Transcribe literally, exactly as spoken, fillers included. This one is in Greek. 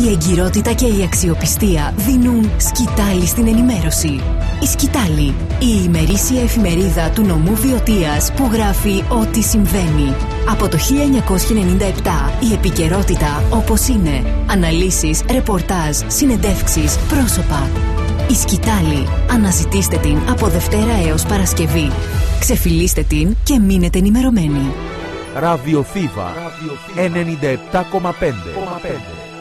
Η εγκυρότητα και η αξιοπιστία δίνουν σκητάλη στην ενημέρωση. Η Σκητάλη, η ημερήσια εφημερίδα του νομού Βιωτίας που γράφει ό,τι συμβαίνει. Από το χίλια εννιακόσια ενενήντα επτά η επικαιρότητα όπως είναι. Αναλύσεις, ρεπορτάζ, συνεντεύξεις, πρόσωπα. Η Σκητάλη. Αναζητήστε την από Δευτέρα έως Παρασκευή. Ξεφυλίστε την και μείνετε ενημερωμένοι. Ραδιοφύβα ενενήντα επτά κόμμα πέντε.